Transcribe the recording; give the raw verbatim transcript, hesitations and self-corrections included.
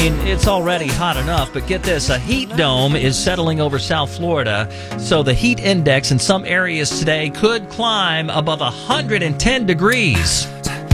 mean, it's already hot enough, but get this, a heat dome is settling over South Florida, so the heat index in some areas today could climb above one hundred ten degrees.